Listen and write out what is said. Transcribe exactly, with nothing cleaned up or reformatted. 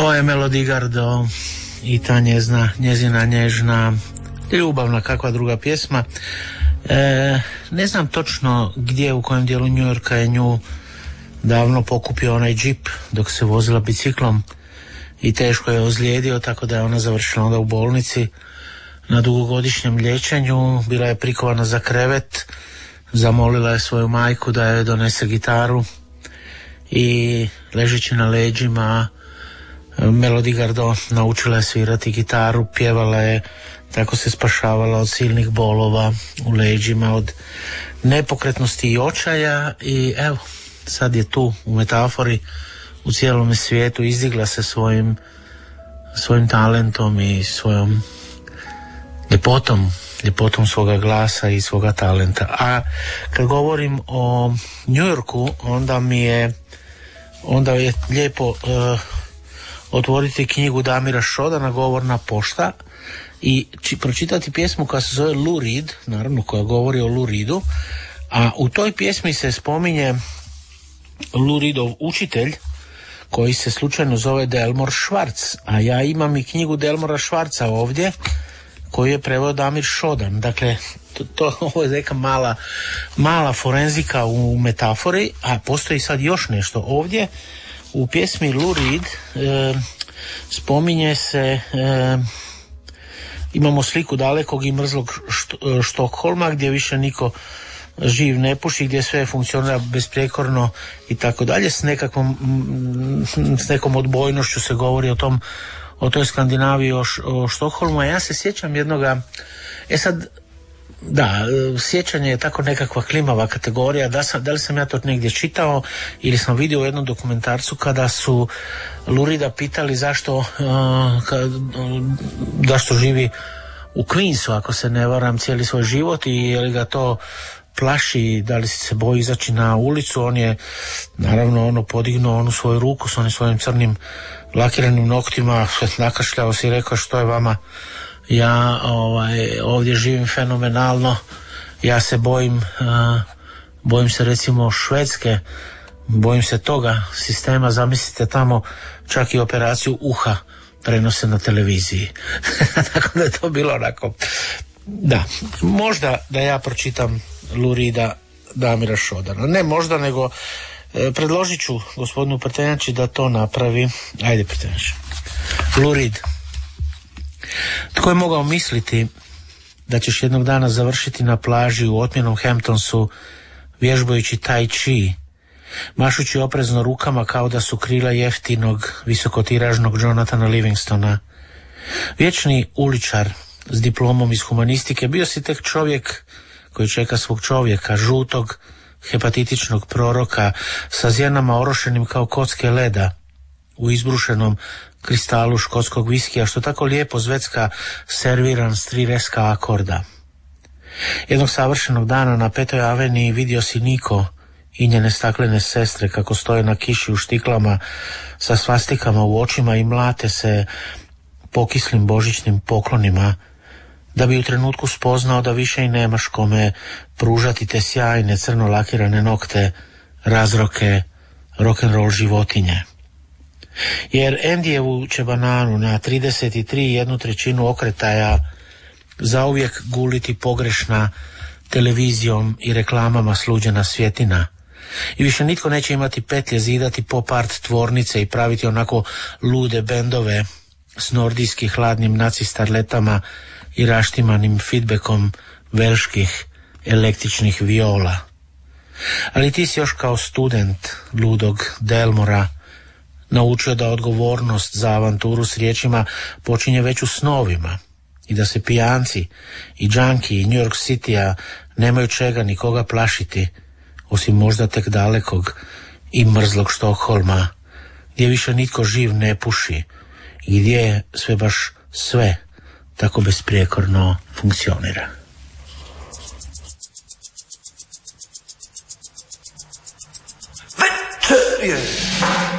Ovo je Melody Gardot i ta njezna, njezina nježna, ljubavna kakva druga pjesma. E, ne znam točno gdje, u kojem dijelu New Yorka je nju davno pokupio onaj džip dok se vozila biciklom i teško je ozlijedio, tako da je ona završila onda u bolnici na dugogodišnjem liječenju. Bila je prikovana za krevet, zamolila je svoju majku da joj donese gitaru i ležeći na leđima Melody Gardot naučila je svirati gitaru, pjevala je, tako se spašavala od silnih bolova u leđima, od nepokretnosti i očaja i evo, sad je tu u metafori u cijelome svijetu, izdigla se svojim svojim talentom i svojom ljepotom, ljepotom svoga glasa i svoga talenta. A kad govorim o New Yorku, onda mi je onda je lijepo uh, otvoriti knjigu Damira Šodana, Govorna pošta, i či, pročitati pjesmu koja se zove Lou Reed, naravno koja govori o Lou Reedu, a u toj pjesmi se spominje Lou Reedov učitelj koji se slučajno zove Delmore Schwartz, a ja imam i knjigu Delmora Schwartza ovdje koju je preveo Damir Šodan. Dakle, to, to ovo je neka mala, mala forenzika u metafori, a postoji sad još nešto ovdje. U pjesmi Lou Reed e, spominje se, e, imamo sliku dalekog i mrzlog što, Štokholma gdje više niko živ ne puši, gdje sve funkcionira besprijekorno i tako dalje. S nekakvom s nekom odbojnošću se govori o tom, o toj Skandinaviji, o, o Štokholmu. A ja se sjećam jednoga, e sad da, sjećanje je tako nekakva klimava kategorija, da, sam, da li sam ja to negdje čitao ili sam vidio u jednom dokumentarcu kada su Lou Reeda pitali zašto uh, kad, uh, zašto živi u Queensu, ako se ne varam, cijeli svoj život, i je li ga to plaši, da li se boji izaći na ulicu. On je naravno ono podignuo onu svoju ruku s onim svojim crnim lakiranim noktima, nakašljao se i rekao: što je vama, ja ovaj, ovdje živim fenomenalno, ja se bojim uh, bojim se recimo Švedske, bojim se toga sistema, zamislite tamo čak i operaciju uha prenose na televiziji. Tako da je to bilo onako, da, možda da ja pročitam Lou Reeda Damira Šodana, ne možda, nego e, predložit ću gospodinu Prtenjači da to napravi. Ajde, Prtenjač. Lou Reed. Tko je mogao misliti da ćeš jednog dana završiti na plaži u otmjenom Hamptonsu vježbajući tai chi, mašući oprezno rukama kao da su krila jeftinog visokotiražnog Jonathana Livingstona. Vječni uličar s diplomom iz humanistike, bio si tek čovjek koji čeka svog čovjeka, žutog hepatitičnog proroka sa zjenama orošenim kao kocke leda u izbrušenom kristalu škotskog viskija, što tako lijepo zvecka serviran s tri reska akorda. Jednog savršenog dana na Petoj aveniji vidio si Niko i njene staklene sestre kako stoje na kiši u štiklama sa svastikama u očima i mlate se pokislim božićnim poklonima, da bi u trenutku spoznao da više i nemaš kome pružati te sjajne crno lakirane nokte, razroke rock'n'roll životinje. Jer Andijevu će bananu na trideset tri jednu trećinu okretaja zauvijek guliti pogrešna televizijom i reklamama sluđena svjetina. I više nitko neće imati petlje zidati pop art tvornice i praviti onako lude bendove s nordijski hladnim naci starletama i raštimanim feedbackom velških električnih viola. Ali ti si još kao student ludog Delmora naučio da odgovornost za avanturu s riječima počinje već u snovima i da se pijanci i džanki i New York City-a nemaju čega nikoga plašiti, osim možda tek dalekog i mrzlog Štokholma, gdje više nitko živ ne puši i gdje sve baš sve tako besprijekorno funkcionira. Večer je